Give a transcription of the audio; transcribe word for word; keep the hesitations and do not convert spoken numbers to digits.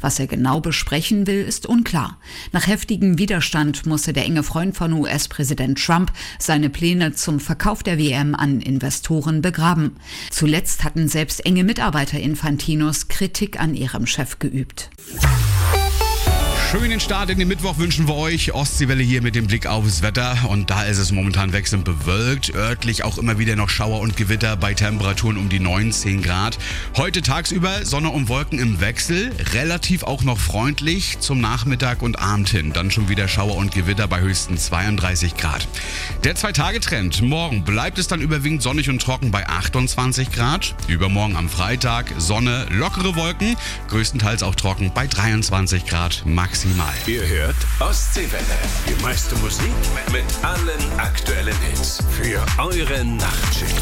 Was er genau besprechen will, ist unklar. Nach heftigem Widerstand musste der enge Freund von U S-Präsident Trump seine Pläne zum Verkauf der W M an Investoren begraben. Zuletzt hatten selbst enge Mitarbeiter Infantinos Kritik an ihrem Chef geübt. Schönen Start in den Mittwoch wünschen wir euch. Ostseewelle hier mit dem Blick aufs Wetter. Und da ist es momentan wechselnd bewölkt. Örtlich auch immer wieder noch Schauer und Gewitter bei Temperaturen um die neunzehn Grad. Heute tagsüber Sonne und Wolken im Wechsel. Relativ auch noch freundlich zum Nachmittag und Abend hin. Dann schon wieder Schauer und Gewitter bei höchstens zweiunddreißig Grad. Der Zwei-Tage-Trend. Morgen bleibt es dann überwiegend sonnig und trocken bei achtundzwanzig Grad. Übermorgen am Freitag Sonne, lockere Wolken. Größtenteils auch trocken bei dreiundzwanzig Grad maximal. Ihr hört Ostseewelle. Die meiste Musik mit allen aktuellen Hits für eure Nachtschicht.